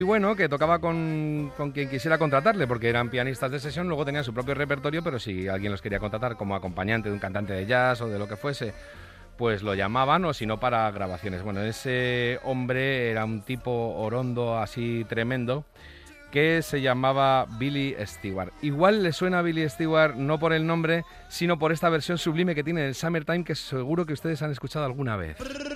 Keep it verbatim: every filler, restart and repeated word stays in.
bueno, que tocaba con, con quien quisiera contratarle, porque eran pianistas de sesión, luego tenían su propio repertorio, pero si alguien los quería contratar como acompañante de un cantante de jazz o de lo que fuese, pues lo llamaban, o si no, para grabaciones. Bueno, ese hombre era un tipo orondo así tremendo, que se llamaba Billy Stewart. Igual le suena a Billy Stewart no por el nombre, sino por esta versión sublime que tiene el Summertime, que seguro que ustedes han escuchado alguna vez.